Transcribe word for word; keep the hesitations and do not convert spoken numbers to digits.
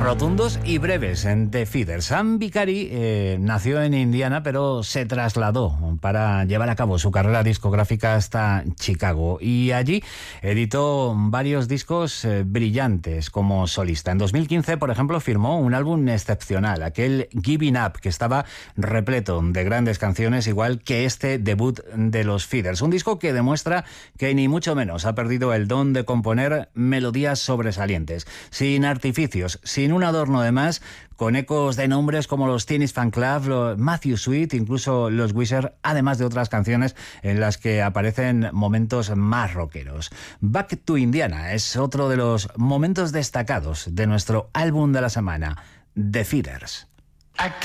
rotundos y breves en The Feeders. Sam Vicari eh, nació en Indiana, pero se trasladó para llevar a cabo su carrera discográfica hasta Chicago, y allí editó varios discos eh, brillantes como solista. En dos mil quince, por ejemplo, firmó un álbum excepcional, aquel Giving Up, que estaba repleto de grandes canciones, igual que este debut de los Feeders. Un disco que demuestra que ni mucho menos ha perdido el don de componer melodías sobresalientes, sin artificios, sin un adorno de más, con ecos de nombres como los Teenage Fan Club, los Matthew Sweet, incluso los Weezer, además de otras canciones en las que aparecen momentos más rockeros. Back to Indiana es otro de los momentos destacados de nuestro álbum de la semana, The Feeders.